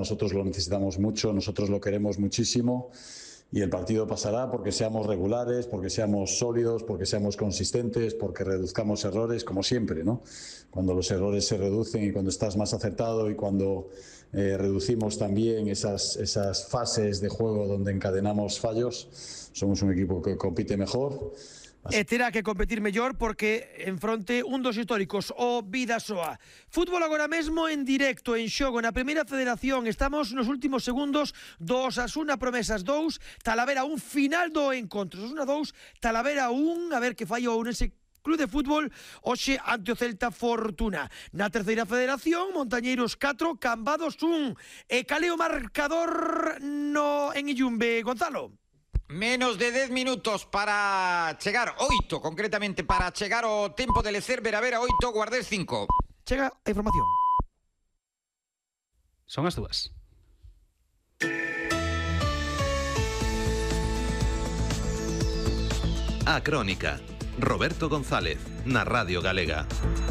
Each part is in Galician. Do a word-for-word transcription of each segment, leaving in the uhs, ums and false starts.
nosotros lo necesitamos mucho, nosotros lo queremos muchísimo. Y el partido pasará porque seamos regulares, porque seamos sólidos, porque seamos consistentes, porque reduzcamos errores, como siempre, ¿no? Cuando los errores se reducen y cuando estás más acertado y cuando eh, reducimos también esas, esas fases de juego donde encadenamos fallos, somos un equipo que compite mejor. E terá que competir mellor porque en fronte un dos históricos, o Bidasoa. Fútbol agora mesmo en directo, en xogo, na Primeira Federación. Estamos nos últimos segundos do Osasuna Promesas dous, Talavera un, final do encontro. Osasuna dous, Talavera un, a ver que fai o Ourense Club de Fútbol hoxe ante o Celta Fortuna. Na Terceira Federación, Montañeiros catro, Cambados un. E caleo marcador no en Illumbe, Gonzalo. Menos de dez minutos para chegar, oito concretamente, para chegar o tempo de lecer Veravera oito, Guardés cinco. Chega a información. Son as dúas. A Crónica. Roberto González, na Radio Galega.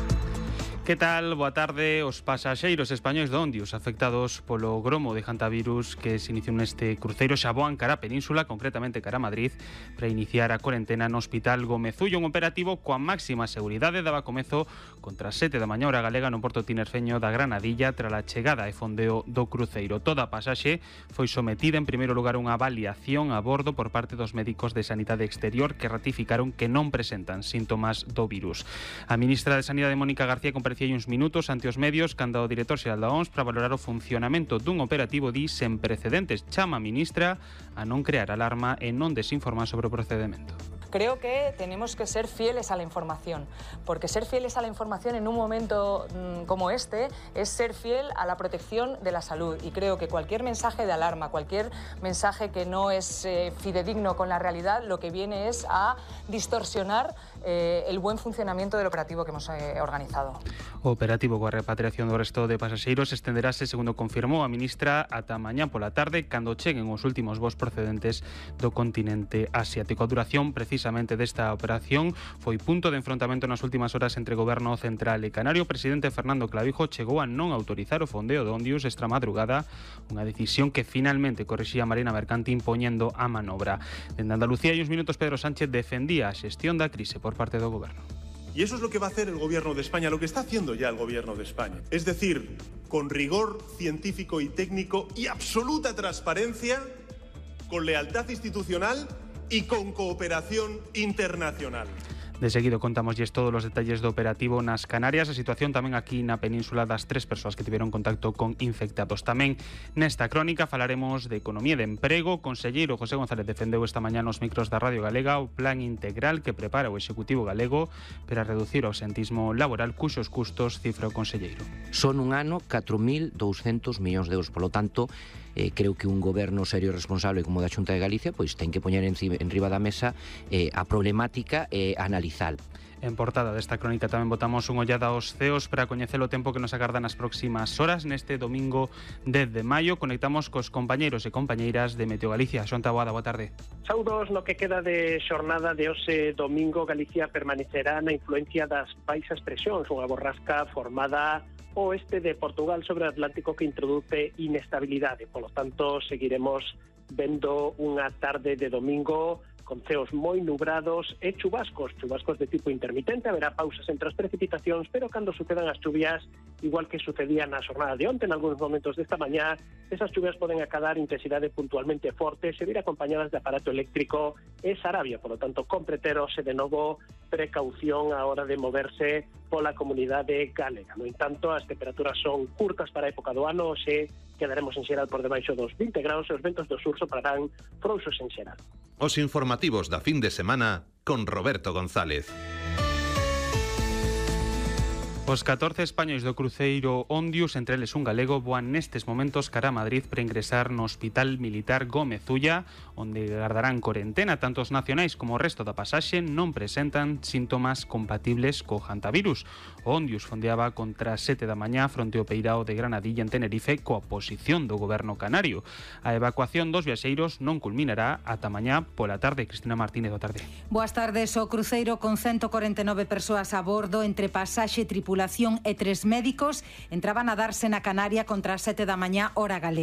Que tal? Boa tarde. Os pasaxeiros españois do Ondius afectados polo gromo de hantavirus que se iniciou neste cruceiro xa voan cara a Península, concretamente cara a Madrid, para iniciar a cuarentena no Hospital Gomezullo, un operativo coa máxima seguridade. Daba comezo contra as sete da mañá hora galega no porto tinerfeño da Granadilla tras a chegada e fondeo do cruceiro. Toda a pasaxe foi sometida en primeiro lugar a unha avaliación a bordo por parte dos médicos de Sanidade Exterior que ratificaron que non presentan síntomas do virus. A ministra de Sanidade, Mónica García, compareceu hai uns minutos ante os medios cando o director xeral da O M S para valorar o funcionamento dun operativo di sen precedentes. Chama a ministra a non crear alarma e non desinformar sobre o procedemento. Creo que tenemos que ser fieles a la información, porque ser fieles a la información en un momento mmm, como este es ser fiel a la protección de la salud, y creo que cualquier mensaje de alarma, cualquier mensaje que no es eh, fidedigno con la realidad, lo que viene es a distorsionar eh, el buen funcionamiento del operativo que hemos eh, organizado. O operativo coa repatriación do resto de pasaxeiros estenderase, segundo confirmou a ministra, ata mañá pola tarde, cando cheguen os últimos voos procedentes do continente asiático. A duración precisamente desta operación foi punto de enfrontamento nas últimas horas entre Goberno Central e Canario. O presidente Fernando Clavijo chegou a non autorizar o fondeo do Ondius extra madrugada, unha decisión que finalmente corrixía Marina Mercanti impoñendo a manobra. Dende Andalucía hai uns minutos Pedro Sánchez defendía a xestión da crise por parte do Goberno. Y eso es lo que va a hacer el Gobierno de España, lo que está haciendo ya el Gobierno de España. Es decir, con rigor científico y técnico y absoluta transparencia, con lealtad institucional y con cooperación internacional. De seguido contamosles todos os detalles do operativo nas Canarias, a situación tamén aquí na península das tres persoas que tiveron contacto con infectados. Tamén nesta crónica falaremos de economía e de emprego. O conselleiro José González defendeu esta mañá nos micros da Radio Galega o plan integral que prepara o Executivo galego para reducir o absentismo laboral, cuxos custos cifra o conselleiro. Son un ano catro mil douscentos millóns de euros, polo tanto, Eh, creo que un goberno serio e responsable como da Xunta de Galicia pois ten que poñer en, en riba da mesa eh, a problemática e eh, analizar. En portada desta crónica tamén botamos un ollada aos ceos para coñecer o tempo que nos agarda nas próximas horas. Neste domingo dez de maio conectamos cos compañeiros e compañeiras de Meteo Galicia. Xonta Boada, boa tarde. Saudos, no que queda de xornada de hoxe domingo, Galicia permanecerá na influencia das baixas presións, unha borrasca formada oeste de Portugal sobre o Atlántico que introduce inestabilidade. Por lo tanto, seguiremos vendo unha tarde de domingo con ceos moi nubrados e chubascos, chubascos de tipo intermitente. Haberá pausas entre as precipitacións, pero cando sucedan as chuvias, igual que sucedía na xornada de onte, en algúns momentos desta mañá, esas chuvias poden acadar intensidade puntualmente forte, se vir acompañadas de aparato eléctrico e sarabia. Por lo tanto, compreteros e de novo precaución a hora de moverse pola comunidade galega. No entanto, as temperaturas son curtas para a época do ano, xe quedaremos en xeral por debaixo dos vinte graus e os ventos do sur soprarán frouxos en xeral. Os informativos da fin de semana con Roberto González. Os catorce españois do cruceiro Ondius, entre eles un galego, voan nestes momentos cara a Madrid para ingresar no Hospital Militar Gomezulla, onde gardarán corentena. Tanto os nacionais como o resto da pasaxe non presentan síntomas compatibles co hantavirus. O Ondius fondeaba contra as sete da mañá fronte ao peirao de Granadilla en Tenerife coa posición do goberno canario. A evacuación dos viaxeiros non culminará ata mañá pola tarde. Cristina Martínez, boa tarde. Boas tardes. O cruceiro con ciento corenta e nove persoas a bordo entre pasaxe, tripulación e tres médicos entraban a darse na Canaria contra as sete da mañá hora galega.